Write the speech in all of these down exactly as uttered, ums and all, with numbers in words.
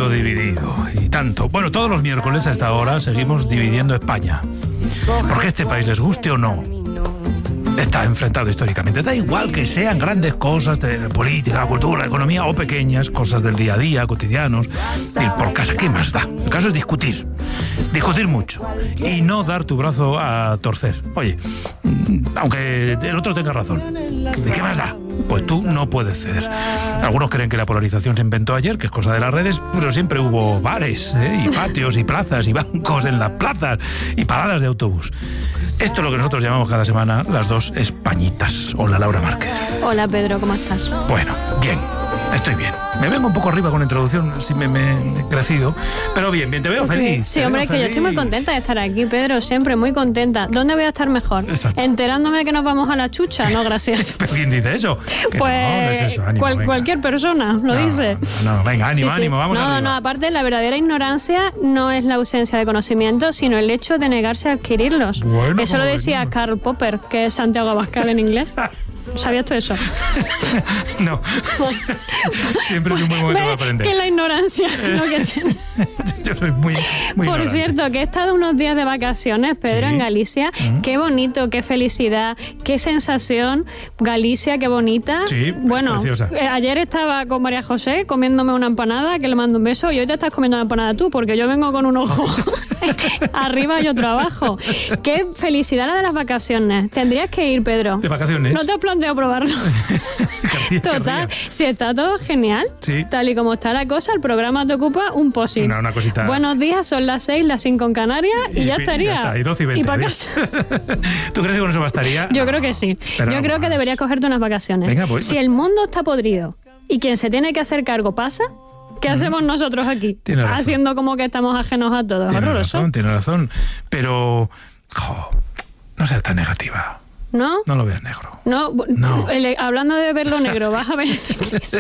mundo dividido, y tanto. Bueno, todos los miércoles a esta hora seguimos dividiendo España. Porque este país, les guste o no, está enfrentado históricamente. Da igual que sean grandes cosas de política, cultura, economía o pequeñas cosas del día a día, cotidianos, ir por casa, ¿qué más da? El caso es discutir, discutir mucho y no dar tu brazo a torcer. Oye, aunque el otro tenga razón, ¿de qué más da? Pues tú no puedes ceder. Algunos creen que la polarización se inventó ayer, que es cosa de las redes, pero siempre hubo bares, ¿eh? y patios y plazas y bancos en las plazas y paradas de autobús. Esto es lo que nosotros llamamos cada semana las dos Españitas. Hola, Laura Márquez. Hola, Pedro, ¿cómo estás? Bueno, bien, estoy bien. Me vengo un poco arriba con la introducción, así me, me he crecido, pero bien, bien, te veo feliz. Sí, te hombre, veo es que feliz. yo estoy muy contenta de estar aquí, Pedro, siempre muy contenta. ¿Dónde voy a estar mejor? Exacto. ¿Enterándome de que nos vamos a la chucha? No, gracias. ¿Pero quién dice eso? Que Pues no, no es eso, ánimo, cual- venga. cualquier persona lo No, dice. No, no, venga, ánimo, Sí, sí. ánimo, vamos No, arriba. no, aparte la verdadera ignorancia no es la ausencia de conocimiento, sino el hecho de negarse a adquirirlos. Bueno, eso lo como decía venimos. Karl Popper, que es Santiago Abascal en inglés. ¿Sabías tú eso? No. Siempre es un buen momento para aprender. Que la ignorancia lo que tiene. Yo soy muy, muy Por ignorante. cierto, que he estado unos días de vacaciones, Pedro, Sí. en Galicia. Mm. Qué bonito, qué felicidad, qué sensación. Galicia, qué bonita. Sí, es bueno, preciosa. eh, ayer estaba con María José comiéndome una empanada, que le mando un beso, y hoy te estás comiendo una empanada tú, porque yo vengo con un ojo arriba y otro abajo. Qué felicidad la de las vacaciones. Tendrías que ir, Pedro. ¿De vacaciones? ¿No te has planteado probarlo? Querría, Total, querría. si está todo genial, Sí. tal y como está la cosa, el programa te ocupa un posi. Una- una cosita. Buenos días, son las seis, las cinco en Canarias y, ya pi- estaría. está, y doce y veinte. para adiós. casa. ¿Tú crees que con eso bastaría? Yo No, creo que sí. pero Yo algo creo que más. deberías cogerte unas vacaciones. Venga, pues. Si el mundo está podrido y quien se tiene que hacer cargo pasa, ¿qué hacemos nosotros aquí? Tienes razón. Haciendo como que estamos ajenos a todo. Tienes Horroroso. razón, tienes razón. Pero, jo, no seas tan negativa. ¿No? No lo veas negro. No, bu- No. el- hablando de verlo negro, ¿vas a ver el eclipse?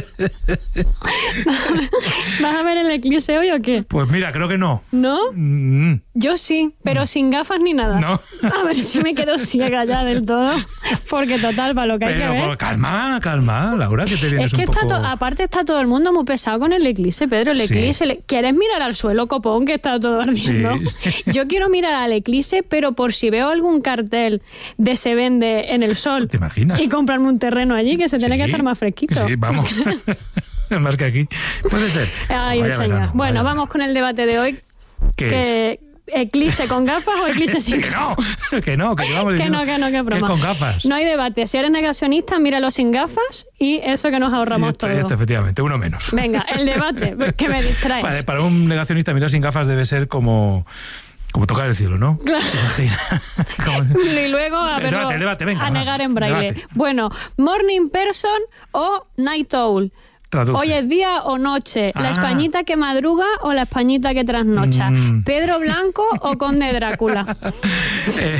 ¿Vas a ver el eclipse hoy o qué? Pues mira, creo que no. ¿No? Mm, Yo sí, pero sin gafas ni nada. No. A ver si me quedo ciega ya del todo. Porque total, para lo que hay que Pero ver. pues, calma, calma, Laura, que te vienes Es que un está poco... to- aparte está todo el mundo muy pesado con el eclipse, Pedro. El Sí. eclipse. le- ¿Quieres mirar al suelo, copón, que está todo ardiendo? Sí. Yo quiero mirar al eclipse, pero por si veo algún cartel de se vende en el sol. ¿Te imaginas? Y comprarme un terreno allí que se tiene Sí. que estar más fresquito. Sí, vamos. Más que aquí. Puede ser. Ay, Vaya señor. verano, Bueno, vaya vamos con el debate de hoy. ¿Qué que ¿Eclipse con gafas o eclipse sin Que gafas? no, que no, que llevamos Que diciendo no, que no, que broma. es con gafas. No hay debate. Si eres negacionista, míralo sin gafas y eso que nos ahorramos esto, todo. esto, efectivamente, uno menos. Venga, el debate, que me distraes. Para, para un negacionista, mirar sin gafas debe ser como, como tocar el cielo, ¿no? Claro. Imagina. Como- Y luego a, El verlo- debate, el debate, venga, a va, negar en braille. debate. Bueno, morning person o night owl. Traduce. Hoy es día o noche. La Ah. españita que madruga o la españita que trasnocha. Mm. Pedro Blanco o Conde Drácula. Eh,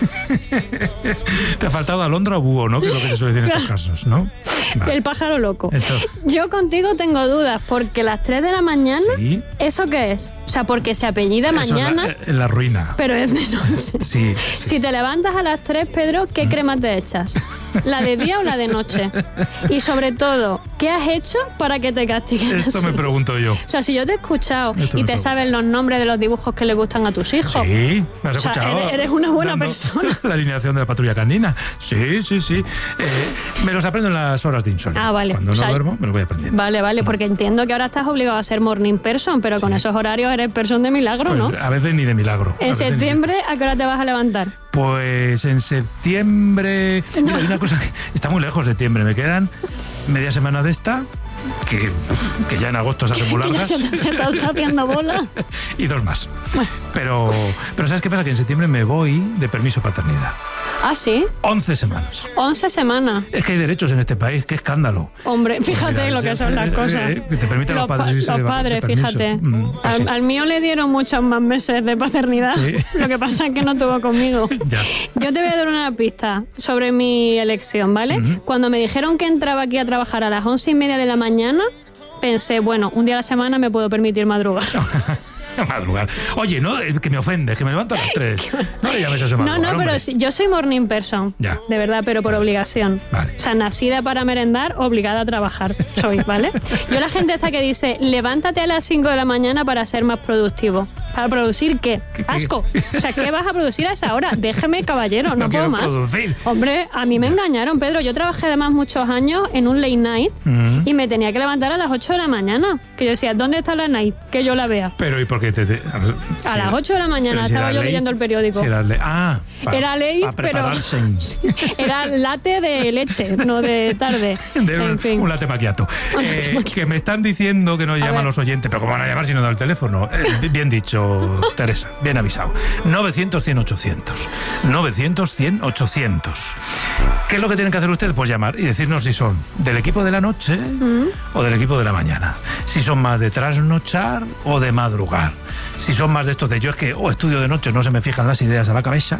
te ha faltado alondra o búho, ¿no? Que es lo que se suele decir en estos casos, ¿no? Vale. El pájaro loco. Esto. Yo contigo tengo dudas, porque las tres de la mañana, Sí. ¿eso qué es? O sea, porque se apellida Eso, mañana, la, en la ruina. pero es de noche. Sí, sí. Si te levantas a las tres, Pedro, ¿qué crema te echas? ¿La de día o la de noche? Y sobre todo, ¿qué has hecho para que te castiguen Esto así? me pregunto yo. O sea, si yo te he escuchado Esto y me te pregunto. sabes los nombres de los dibujos que le gustan a tus hijos. Sí, me has O sea, escuchado. eres- eres una buena dando persona. La alineación de la patrulla canina. Sí, sí, sí. Eh, me los aprendo en las horas de insomnio. Ah, vale. Cuando O no sea, duermo, me lo voy aprendiendo. Vale, vale, porque entiendo que ahora estás obligado a ser morning person, pero con Sí. esos horarios eres person de milagro, Pues, ¿no? a veces ni de milagro. A En veces ni de- septiembre, ¿a qué hora te vas a levantar? Pues en septiembre... Mira, hay una cosa que está muy lejos septiembre. Me quedan media semana de esta, que, que ya en agosto se hacen muy Que ya largas. se, te- se te está haciendo bola. Y dos más. Pero, pero ¿sabes qué pasa? Que en septiembre me voy de permiso paternidad. Ah, sí, once semanas. once semanas. Es que hay derechos en este país, qué escándalo. Hombre, Pues fíjate mira, lo sí, que son las eh, cosas. eh, que te permiten los pa- padres irse los de va- de padres, permiso. fíjate. Mm, pues sí. al, al mío le dieron muchos más meses de paternidad. Sí. Lo que pasa es que no tuvo conmigo. Ya. Yo te voy a dar una pista sobre mi elección, ¿vale? Ujú. Cuando me dijeron que entraba aquí a trabajar a las once y media de la mañana, pensé, bueno, un día a la semana me puedo permitir madrugar. Madrugar. Oye, no, que me ofende, que me levanto a las tres. No le llames a eso madrugar, No, no, pero hombre. sí, yo soy morning person. Ya. De verdad, pero por obligación. Vale. O sea, nacida para merendar, obligada a trabajar. Soy, ¿vale? Yo la gente esta que dice, levántate a las cinco de la mañana para ser más productivo. ¿Para producir qué? ¿Qué, qué? Asco. O sea, ¿qué vas a producir a esa hora? Déjeme, caballero, no, No puedo quiero más. producir. Hombre, a mí me engañaron, Pedro. Yo trabajé además muchos años en un late night Mm. y me tenía que levantar a las ocho de la mañana. Que yo decía, ¿dónde está la night? Que yo la vea. Pero, ¿y por qué te...? te A las ocho de la mañana estaba yo leyendo el periódico. Si era ley. Ah, pa- Era ley, pa pero prepararse. era latte de leche, no de tarde. De un, En fin. un latte macchiato. Eh, que me están diciendo que no llaman ver. los oyentes, pero ¿cómo van a llamar si no da el teléfono? Eh, bien dicho, Teresa, bien avisado. novecientos, cien, ochocientos. novecientos, cien, ochocientos. ¿Qué es lo que tienen que hacer ustedes? Pues llamar y decirnos si son del equipo de la noche Mm. o del equipo de la mañana. Si son más de trasnochar o de madrugar. Si son más de estos de yo es que o estudio de noche, no se me fijan las ideas a la cabeza,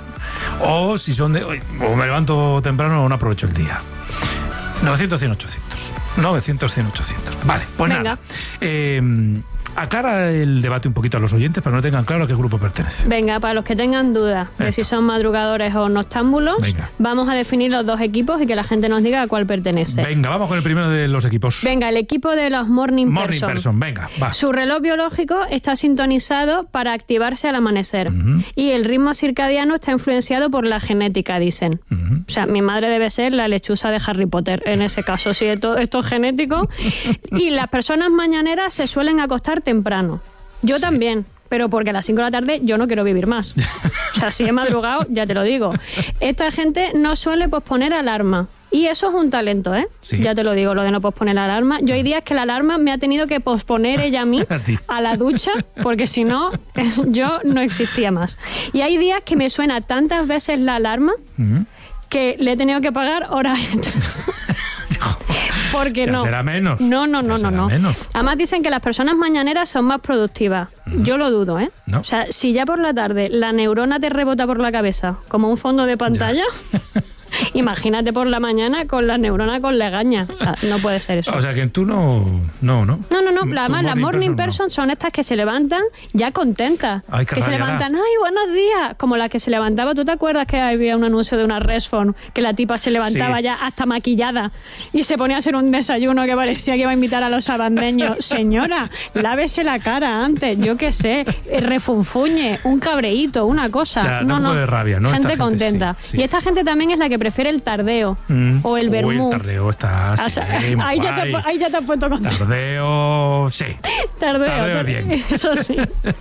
o si son de "Uy, o me levanto temprano o no aprovecho el día". novecientos, cien, ochocientos. novecientos, cien, ochocientos. Vale, pues Venga. nada. Eh, aclara el debate un poquito a los oyentes para que no tengan claro a qué grupo pertenece. Venga, para los que tengan dudas de Esto. si son madrugadores o noctámbulos, Venga. vamos a definir los dos equipos y que la gente nos diga a cuál pertenece. Venga, vamos con el primero de los equipos. Venga, el equipo de los morning, Morning person. person, venga, va. Su reloj biológico está sintonizado para activarse al amanecer Ujú. y el ritmo circadiano está influenciado por la genética, dicen. Ujú. O sea, mi madre debe ser la lechuza de Harry Potter, en ese caso, si esto, esto es genético. Y las personas mañaneras se suelen acostar temprano. Yo también, pero porque a las cinco de la tarde yo no quiero vivir más. O sea, si he madrugado, ya te lo digo. Esta gente no suele posponer alarma. Y eso es un talento, ¿eh? Sí. Ya te lo digo, lo de no posponer la alarma. Yo hay días que la alarma me ha tenido que posponer ella a mí, A ti. a la ducha, porque si no, yo no existía más. Y hay días que me suena tantas veces la alarma Ujú. que le he tenido que pagar horas extras. Porque Ya no. será menos. No, no, Ya no, no, será no. menos. Además dicen que las personas mañaneras son más productivas. Yo lo dudo, ¿eh? No. O sea, si ya por la tarde la neurona te rebota por la cabeza como un fondo de pantalla, imagínate por la mañana con la neurona con legaña. O sea, no puede ser eso. O sea que tú no... No, no. No, no, no. Tu Además, las morning person no. son estas que se levantan ya contentas. Ay, qué que se rabia da. levantan, ay, buenos días. Como la que se levantaba. ¿Tú te acuerdas que había un anuncio de una Resphone que la tipa se levantaba Sí. ya hasta maquillada y se ponía a hacer un desayuno que parecía que iba a invitar a los abandeños? Señora, lávese la cara antes, yo qué sé, eh, refunfuñe, un cabreíto, una cosa. Ya, da no, un poco no. de rabia, ¿no? Gente Esta gente, contenta. sí, sí. Y esta gente también es la que prefiere el tardeo Mm. o el Uy, vermú. el tardeo está... O sí, sea, muy ahí, ya te, guay. ahí ya te has puesto contento. Tardeo... Sí. Tardeo, Tardeo tar- bien. Eso sí.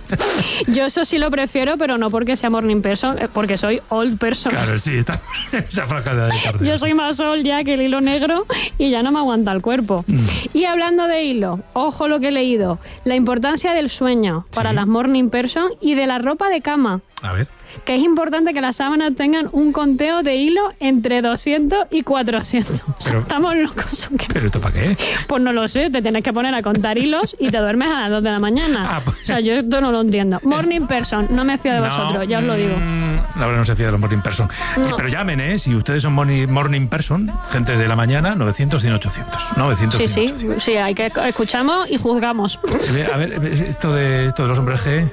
Yo eso sí lo prefiero, pero no porque sea morning person, eh, porque soy old person. Claro, sí, está esa franja de tardeo. Yo soy más old ya que el hilo negro y ya no me aguanta el cuerpo. Mm. Y hablando de hilo, ojo lo que he leído, la importancia del sueño para Sí. las morning person y de la ropa de cama. A ver. Que es importante que las sábanas tengan un conteo de hilo entre doscientos y cuatrocientos. O sea, Pero- estamos locos. ¿o qué? ¿Pero esto para qué? Pues no lo sé, te tienes que poner a contar hilos y te duermes a las dos de la mañana. Ah, pues- O sea, yo esto no lo entiendo. Morning person, no me fío de No, vosotros, ya os lo digo. mm, la verdad no se fía de los morning person. No. Pero llamen, ¿eh? Si ustedes son morning, morning person, gente de la mañana, novecientos, cien, ochocientos. novecientos, Sí, cien, sí, ochocientos. sí, hay que escuchamos y juzgamos. Eh, A ver, eh, esto de, esto de los hombres G.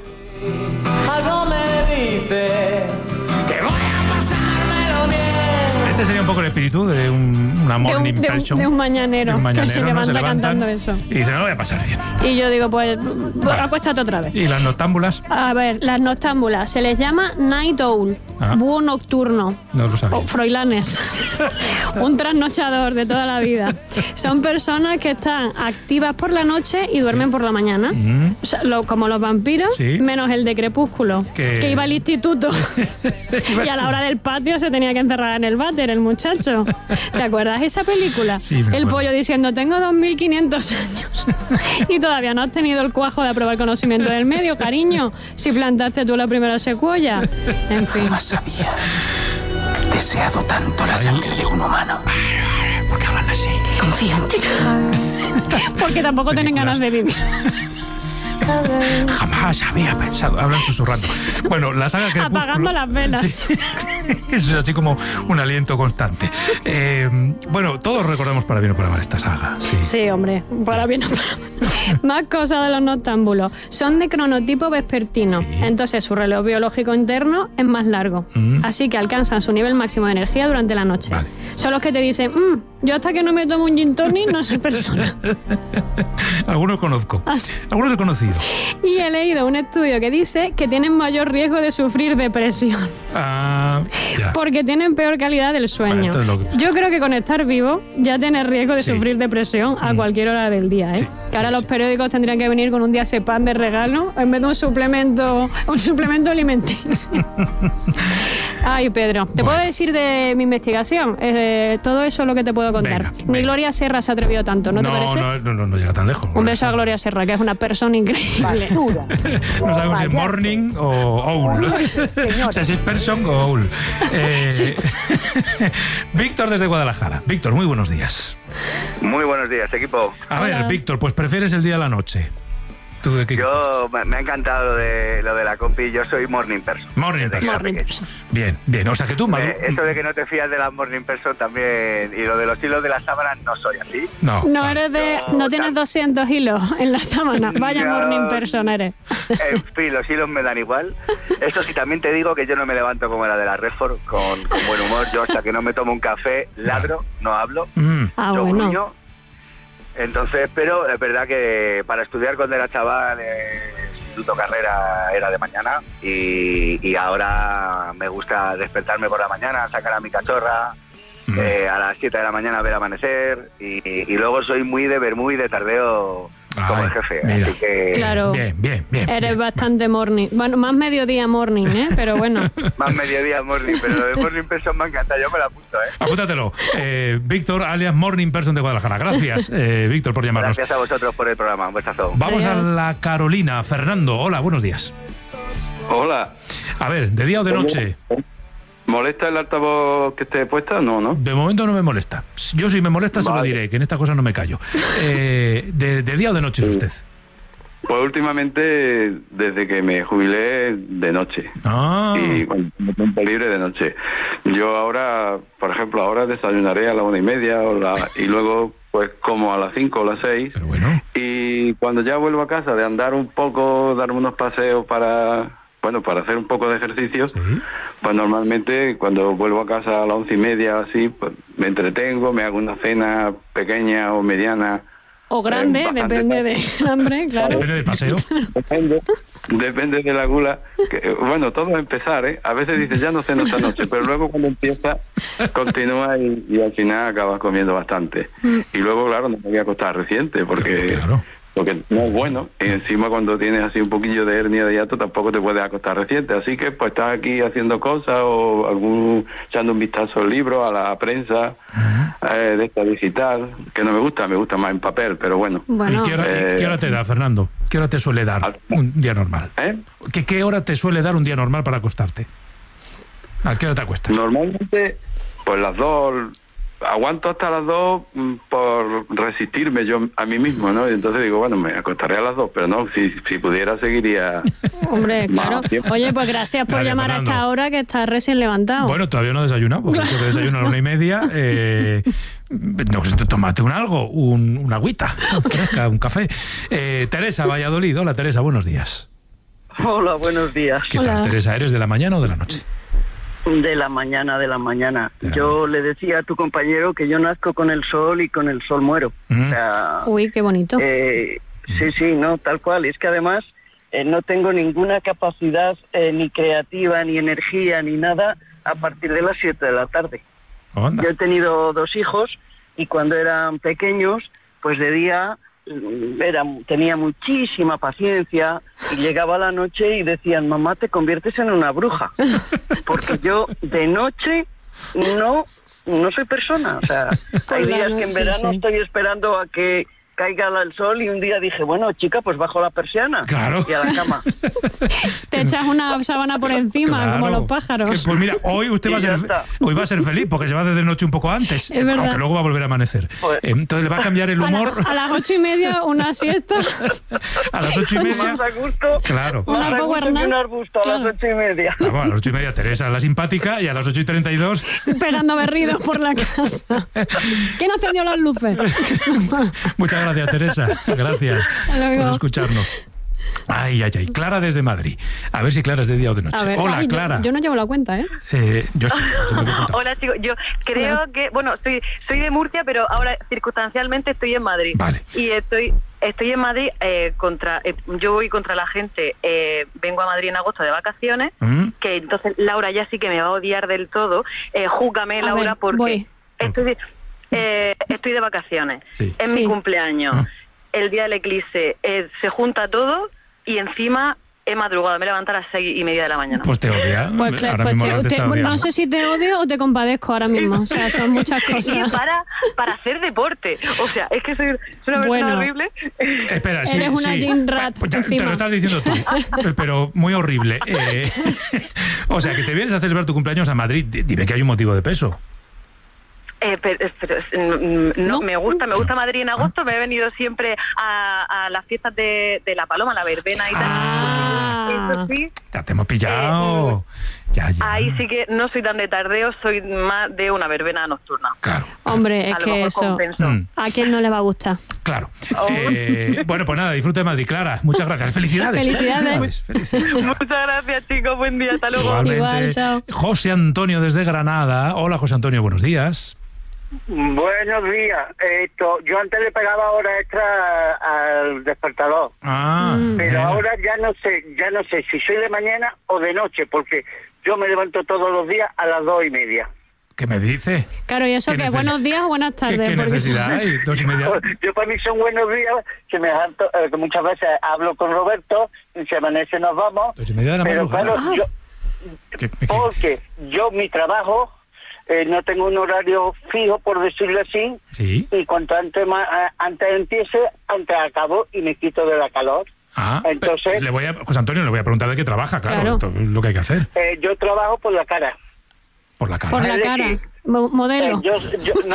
Algo me dice que voy a pasármelo bien. Este sería un poco el espíritu de un, una De un, morning de un- person. de un mañanero, De un mañanero, que se ¿no? levanta levantan cantando eso. Y dicen, no lo voy a pasar bien. Y yo digo, pues, Vale. acuéstate otra vez. Y las noctámbulas, A ver, las noctámbulas, se les llama night owl, Ah. búho nocturno. no lo sabía. O froilanes, un trasnochador de toda la vida. Son personas que están activas por la noche y duermen por la mañana. Mm. O sea, lo- como los vampiros, Sí. menos el de Crepúsculo, Que- que iba al instituto y a la hora del patio se tenía que encerrar en el váter, el muchacho. ¿Te acuerdas de esa película? Sí, me el acuerdo. pollo diciendo, tengo dos mil quinientos años y todavía no has tenido el cuajo de aprobar conocimiento del medio, cariño, si plantaste tú la primera secuoya. En fin. Sabía. Deseado tanto la sangre de un humano. ¿Por qué hablan así? Confía en ti. Porque tampoco tienen Películas. ganas de vivir. Jamás había pensado. Hablan susurrando. Bueno, la saga Crepúsculo. Apagando las velas. Sí. Eso es así como un aliento constante. Eh, bueno, todos recordamos para bien o para mal esta saga. Sí, sí hombre, para bien o para mal. Más cosas de los noctámbulos. Son de cronotipo vespertino, sí. Entonces su reloj biológico interno es más largo. Mm. Así que alcanzan su nivel máximo de energía durante la noche. Vale. Son los que te dicen, mmm, yo hasta que no me tomo un gin tonic no soy persona. Algunos conozco, ah, sí. Algunos he conocido. Y he leído un estudio que dice que tienen mayor riesgo de sufrir depresión. Ah, ya. Porque tienen peor calidad del sueño. Vale, que... Yo creo que con estar vivo ya tienes riesgo de sí. sufrir depresión a mm. cualquier hora del día, ¿eh? Sí. Que ahora sí, los periódicos sí. tendrían que venir con un diazepam de regalo en vez de un suplemento, un suplemento alimenticio. Ay, Pedro, ¿te bueno. puedo decir de mi investigación? Eh, todo eso es lo que te puedo contar. Venga, Ni venga. Gloria Serra se ha atrevido tanto, ¿no, no te parece? No, no, no, no llega tan lejos. Un beso a Gloria Serra, que es una persona increíble. Basura. No sabemos si es morning o owl. O sea, si es person o owl. Eh, sí. Víctor desde Guadalajara. Víctor, muy buenos días. Muy buenos días, equipo. A Hola. ver, Víctor, pues ¿prefieres el día o la noche? ¿Tú de qué? Yo, me ha encantado lo de, lo de la compi, yo soy morning person. Morning person. Morning person. Bien, bien, o sea que tú... Eh, eso de que no te fías de la morning person también, y lo de los hilos de las sábanas, no soy así. No. No eres de... No, no tienes doscientos hilos en la sábana, vaya no, morning person eres. En fin, los hilos me dan igual. Eso sí, también te digo que yo no me levanto como la de la Redford, con, con buen humor. Yo hasta que no me tomo un café, ladro, no hablo. Mm. Ah, yo bueno. gruño. Entonces, pero es verdad que para estudiar cuando era chaval, eh, instituto carrera era de mañana y, y ahora me gusta despertarme por la mañana, sacar a mi cachorra, mm. eh, a las siete de la mañana ver amanecer y, y luego soy muy de vermú y de tardeo como Ay, el jefe. Mira. Así que... Claro, bien, bien, bien. Eres bien, bastante bien. morning. Bueno, más mediodía morning, ¿eh? Pero bueno. Más mediodía morning, pero lo de morning person me encanta, yo me lo apunto, ¿eh? Apúntatelo. Eh, Víctor, alias Morning Person de Guadalajara. Gracias, eh, Víctor, por llamarnos. Gracias a vosotros por el programa, un besazo. Vamos Adiós. a la Carolina. Fernando, hola, buenos días. Hola. A ver, ¿de día o de noche? ¿Molesta el altavoz que esté puesta? No, ¿no? De momento no me molesta. Yo si me molesta vale. se lo diré, que en esta cosa no me callo. Eh, de, ¿De día o de noche es usted? Pues últimamente, desde que me jubilé, de noche. Ah. Y cuando tengo tiempo libre, de noche. Yo ahora, por ejemplo, ahora desayunaré a la una y media o la, y luego pues como a las cinco o las seis. Pero bueno. Y cuando ya vuelvo a casa de andar un poco, darme unos paseos para... Bueno, para hacer un poco de ejercicio, ¿sí? Pues normalmente cuando vuelvo a casa a las once y media así, pues me entretengo, me hago una cena pequeña o mediana. O grande, eh, depende de hambre, claro. Depende del paseo. Depende, depende de la gula. Que, bueno, todo es empezar, ¿eh? A veces dices, ya no ceno esta noche, pero luego cuando empieza, continúa y, y al final acabas comiendo bastante. Mm. Y luego, claro, no me voy a acostar reciente, porque... Claro. Porque no es bueno, y encima cuando tienes así un poquillo de hernia de hiato tampoco te puedes acostar reciente, así que pues estás aquí haciendo cosas o algún echando un vistazo al libro, a la prensa, uh-huh. eh, de esta digital, que no me gusta, me gusta más en papel, pero bueno. bueno. ¿Y qué hora, eh, ¿qué hora te da, Fernando? ¿Qué hora te suele dar un día normal? ¿Eh? ¿Qué, ¿Qué hora te suele dar un día normal para acostarte? ¿A qué hora te acuestas? Normalmente, pues las dos... Aguanto hasta las dos por resistirme yo a mí mismo, ¿no? Y entonces digo, bueno, me acostaré a las dos, pero no, si, si pudiera seguiría... Hombre, claro. Oye, pues gracias por Dale, llamar Fernando. A esta hora que estás recién levantado. Bueno, todavía no he desayunado, porque claro. desayuno a la una y media. Eh, no sé, tómate un algo, un, una agüita fresca, un café. Eh, Teresa, Valladolid. Hola, Teresa, buenos días. Hola, buenos días. ¿Qué Hola. tal, Teresa? ¿Eres de la mañana o de la noche? De la mañana, de la mañana. De la yo mañana. Le decía a tu compañero que yo nazco con el sol y con el sol muero. Mm. O sea, Uy, qué bonito. Eh, sí, sí, no, tal cual. Es que además eh, no tengo ninguna capacidad eh, ni creativa, ni energía, ni nada a partir de las siete de la tarde. Onda. Yo he tenido dos hijos y cuando eran pequeños, pues de día... Era, tenía muchísima paciencia y llegaba la noche y decían, mamá, te conviertes en una bruja, porque yo de noche no no soy persona. O sea, hay días que en verano sí, sí. estoy esperando a que caiga el sol y un día dije, bueno, chica, pues bajo la persiana Claro. y a la cama. Te echas una sábana por encima, Claro. como los pájaros. Que, pues mira, hoy usted Y va a ya ser está. hoy va a ser feliz porque se va a hacer de noche un poco antes, Es verdad. aunque luego va a volver a amanecer. Pues- Eh, Entonces le va a cambiar el A, la- humor a las ocho y media, una siesta. a las ocho y media. Más a gusto, Claro. Una más a power gusto que nap. un arbusto a Claro. las ocho y media. Vamos, a las ocho y media Teresa, la simpática, y a las ocho y treinta y dos. Esperando berridos por la casa. ¿Quién encendió las luces? Muchas gracias, Teresa. Gracias Hasta luego. por escucharnos. Ay, ay, ay. Clara desde Madrid. A ver si Clara es de día o de noche. A ver, Hola, ay, yo- Clara. Yo, no llevo la cuenta, ¿eh? Eh, yo sí. te lo he contado. Hola chicos, yo creo Hola. que, bueno, soy soy de Murcia, pero ahora circunstancialmente estoy en Madrid. Vale. Y estoy estoy en Madrid eh, contra, eh, yo voy contra la gente, eh, vengo a Madrid en agosto de vacaciones, ¿Mm? que entonces Laura ya sí que me va a odiar del todo. Eh, júgame, A Laura, ver, porque voy. estoy de, eh, estoy de vacaciones. Sí. Es Sí. mi cumpleaños. Ah. El día del eclipse eh, se junta todo y encima he madrugado, me he levantado a las seis y media de la mañana. Pues te odia. Pues, claro, Ahora pues mismo te- Laura te te- está odiando. no sé si te odio o te compadezco ahora mismo. O sea, son muchas Y cosas. para, para hacer deporte. O sea, es que soy, soy una persona Bueno. horrible. Espera, sí, Eres una sí. gym rat Pues ya, te encima. lo estás diciendo tú, pero muy horrible. Eh, o sea, que te vienes a celebrar tu cumpleaños a Madrid. D- Dime que hay un motivo de peso. Eh, pero, pero, mm, no, ¿No? me gusta, me gusta Madrid en agosto. Me he venido siempre a, a las fiestas de, de La Paloma, la verbena y tal. Ah. Eso sí, Ya te hemos pillado. Ya, ya. ahí sí que no soy tan de tardeo, soy más de una verbena nocturna. Claro. Hombre, es A lo que mejor eso. compenso. Mm, ¿A quién no le va a gustar? claro. Oh. Eh, bueno, pues nada, disfruta de Madrid, Clara. Muchas gracias. Felicidades. Felicidades. Felicidades. Muchas gracias, chicos. Buen día. Hasta luego. Igualmente. Igual, chao. José Antonio desde Granada. Hola, José Antonio, buenos días. Buenos días. Esto, yo antes le pagaba hora extra al despertador, Ah, pero mira. ahora ya no sé, ya no sé si soy de mañana o de noche, porque yo me levanto todos los días a las dos y media. ¿Qué me dice? Claro, y eso ¿Qué que neces- buenos días o buenas ¿Qué, tardes. qué porque- necesidad hay? Dos y media. Yo para mí son buenos días, que me harto, eh, que muchas veces hablo con Roberto, y se amanece nos vamos, Dos y media de la pero madrugada. claro, yo, ¿Qué- qué- porque yo mi trabajo eh, no tengo un horario fijo, por decirlo así, Sí. y cuanto antes ma- eh, antes empiece, antes acabo y me quito de la calor. Ah, Entonces- le voy a, José Antonio, le voy a preguntar de qué trabaja, claro, Claro. esto es lo que hay que hacer. Eh, yo trabajo por la cara. Por la cara. Por la Es cara. decir, Mo- Eh, Modelo. yo, yo, no,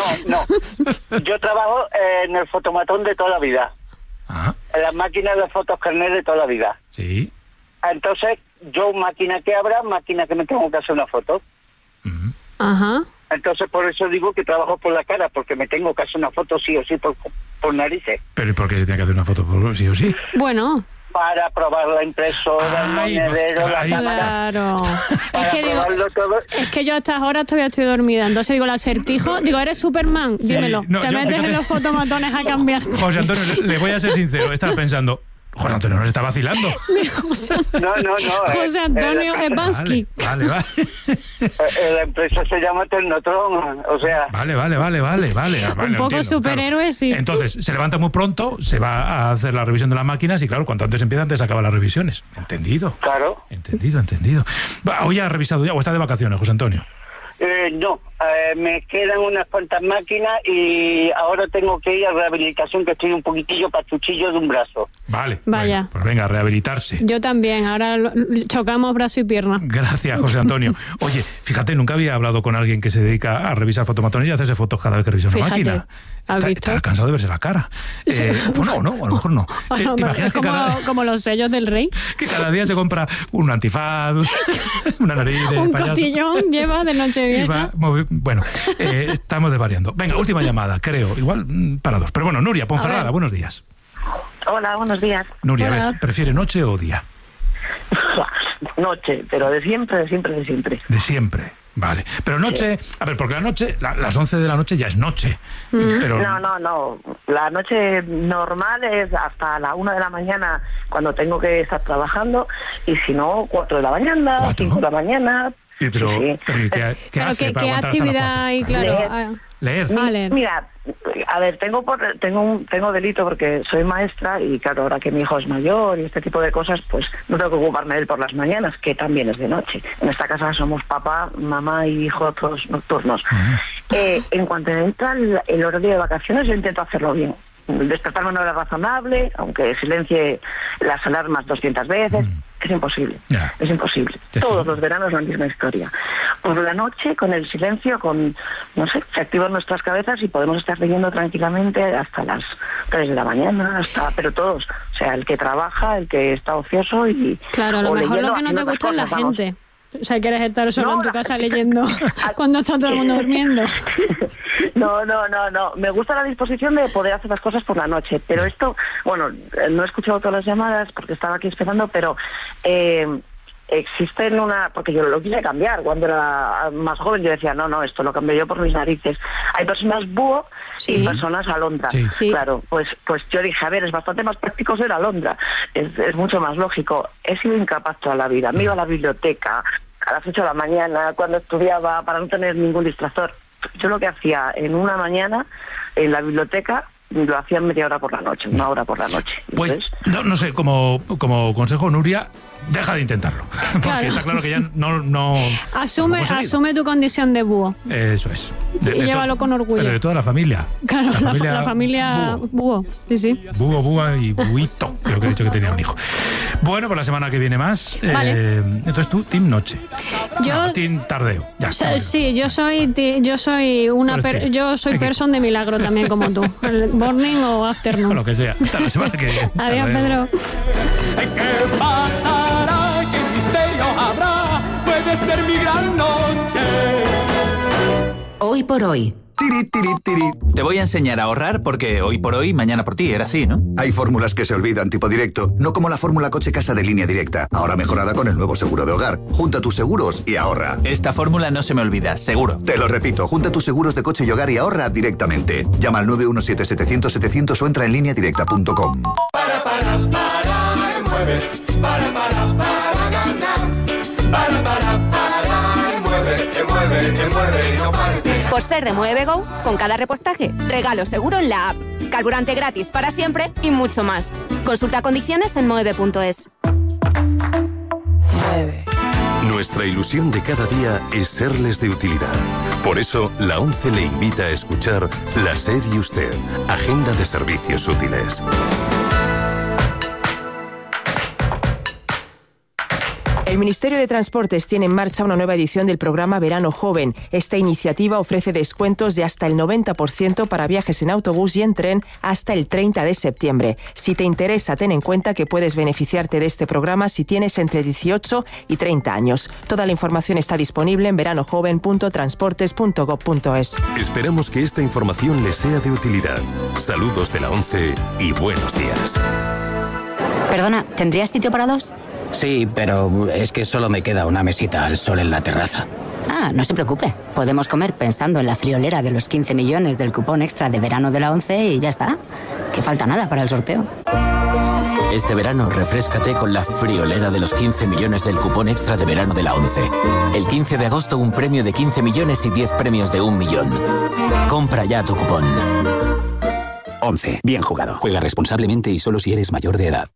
no. Yo trabajo eh, en el fotomatón de toda la vida, Ah, en las máquinas de fotos carnet de toda la vida. sí. Entonces, yo máquina que abra, máquina que me tengo que hacer una foto. Mm. Ajá. Entonces, por eso digo que trabajo por la cara, porque me tengo que hacer una foto sí o sí por, por narices. Pero ¿y por qué se tiene que hacer una foto por sí o sí? Bueno, Para probar la impresora, el Ay, pues, monedero, la ahí está. cámara. claro. Es Para que, digo, probarlo todo. es que yo a estas horas todavía estoy dormida. Entonces digo, el acertijo. Digo, ¿eres Superman? Sí, Dímelo. no, Te yo, metes fíjate- en los fotomatones a cambiar. José Antonio, le, le voy a ser sincero, estaba pensando, José Antonio nos está vacilando. José, No, no, no. eh, José Antonio eh, Evansky. Vale, vale, eh, la empresa se llama Ternotron, o sea... vale, vale, vale, vale, vale, vale, Un lo poco entiendo, superhéroe, claro. sí. Entonces, se levanta muy pronto, se va a hacer la revisión de las máquinas y claro, cuanto antes empieza, antes acaba las revisiones. Entendido. Claro. Entendido, entendido. Va, hoy ha revisado ya, o está de vacaciones, José Antonio. Eh, no, eh, me quedan unas cuantas máquinas y ahora tengo que ir a rehabilitación, que estoy un poquitillo pachuchillo de un brazo. Vale. Vaya. Bueno, pues venga, a rehabilitarse. Yo también. Ahora lo- chocamos brazo y pierna. Gracias, José Antonio. Oye, fíjate, nunca había hablado con alguien que se dedica a revisar fotomatones y a hacerse fotos cada vez que revisa una Fíjate, máquina. ¿has Está, visto? está cansado de verse la cara. Eh, bueno, no, a lo mejor no. O ¿Te, no, te no, imaginas es que como, cada, como los sellos del rey. que cada día se compra un antifaz, una nariz de Un payaso? cotillón lleva de Y Nochevieja. va movi- bueno, eh, estamos desvariando. Venga, última llamada, creo. Igual mm, para dos. Pero bueno, Nuria Ponferrada, ver. buenos días. Hola, buenos días. Nuria, a Hola. ver, ¿prefiere noche o día? Noche, pero de siempre, de siempre, de siempre. De siempre. Vale. Pero noche, a ver, porque la noche, la- las once de la noche ya es noche. Pero No, no, no. La noche normal es hasta la una de la mañana cuando tengo que estar trabajando y si no, cuatro de la mañana, ¿Cuatro? cinco de la mañana. Sí, pero, Sí, sí. pero ¿y ¿qué, qué Claro, hace ¿qué, para qué aguantar hasta las actividad cuatro? hay? Claro. Leer. ah, Leer. Ah, leer. Mira, a ver, tengo por, tengo un tengo delito porque soy maestra y claro, ahora que mi hijo es mayor y este tipo de cosas, pues no tengo que ocuparme de él por las mañanas, que también es de noche. En esta casa somos papá, mamá y hijo todos nocturnos. Ah. Eh, en cuanto entra el, el horario de vacaciones, yo intento hacerlo bien. despertarme a una hora razonable, aunque silencie las alarmas doscientas veces. Mm. Es imposible, yeah. es imposible. Sí, Todos sí. los veranos la misma historia. Por la noche, con el silencio, con, no sé, se activan nuestras cabezas y podemos estar leyendo tranquilamente hasta las tres de la mañana, hasta, pero todos. O sea, el que trabaja, el que está ocioso y... Claro, a lo mejor lo que no te gusta es la vamos. gente. O sea, quieres estar solo no, en tu casa leyendo cuando está todo el mundo durmiendo. No, no, no, no. Me gusta la disposición de poder hacer las cosas por la noche. Pero esto, bueno, no he escuchado todas las llamadas porque estaba aquí esperando, pero eh, existen una... Porque yo lo quise cambiar. Cuando era más joven yo decía, no, no, esto lo cambio yo por mis narices. Hay personas búho sí. y personas alondra. Sí. Sí. Claro, pues pues yo dije, a ver, es bastante más práctico ser alondra. Es, es mucho más lógico. He sido incapaz toda la vida. Me iba a la biblioteca a las ocho de la mañana, cuando estudiaba, para no tener ningún distractor. Yo lo que hacía en una mañana en la biblioteca lo hacía media hora por la noche, una hora por la noche. Pues, no, no sé, como, como consejo, Nuria, deja de intentarlo. Porque claro. está claro que ya no... no asume, asume tu condición de búho. Eso es. De, y de llévalo to- con orgullo. Pero de toda la familia. Claro, la, la familia, la familia búho. búho. Sí, sí. Búho, búa y buito. Creo que he dicho que tenía un hijo. Bueno, pues la semana que viene más. Vale. Eh, entonces tú, team noche. Yo... No, team tardeo. Ya, o sí, yo soy, yo soy una... Per, yo soy person de milagro también, como tú. Morning o afternoon. O lo que sea. Hasta la semana que viene. Adiós, Pedro. ¿Qué pasará? ¿Qué misterio habrá? Puede ser mi gran noche. Hoy por hoy. Tiri, tiri, tiri. Te voy a enseñar a ahorrar porque hoy por hoy, mañana por ti, era así, ¿no? Hay fórmulas que se olvidan, tipo directo, no como la fórmula coche casa de Línea Directa, ahora mejorada con el nuevo seguro de hogar. Junta tus seguros y ahorra. Esta fórmula no se me olvida, seguro. Te lo repito, junta tus seguros de coche y hogar y ahorra directamente. Llama al nueve uno siete, setecientos, setecientos o entra en línea directa punto com. Para, para, para, mueve. Para, para, para ganar. Para, para, para, mueve, mueve, mueve y no pares. Por ser de Mueve Go, con cada repostaje, regalo seguro en la app. Carburante gratis para siempre y mucho más. Consulta condiciones en moeve punto es. Nuestra ilusión de cada día es serles de utilidad. Por eso, la ONCE le invita a escuchar La SER y Usted, Agenda de Servicios Útiles. El Ministerio de Transportes tiene en marcha una nueva edición del programa Verano Joven. Esta iniciativa ofrece descuentos de hasta el noventa por ciento para viajes en autobús y en tren hasta el treinta de septiembre. Si te interesa, ten en cuenta que puedes beneficiarte de este programa si tienes entre dieciocho y treinta años. Toda la información está disponible en verano joven punto transportes punto gob punto es. Esperamos que esta información les sea de utilidad. Saludos de la ONCE y buenos días. Perdona, ¿tendrías sitio para dos? Sí, pero es que solo me queda una mesita al sol en la terraza. Ah, no se preocupe. Podemos comer pensando en la friolera de los quince millones del cupón extra de verano de la ONCE y ya está. Que falta nada para el sorteo. Este verano, refréscate con la friolera de los quince millones del cupón extra de verano de la ONCE. El quince de agosto, un premio de quince millones y diez premios de un millón. Compra ya tu cupón. ONCE. Bien jugado. Juega responsablemente y solo si eres mayor de edad.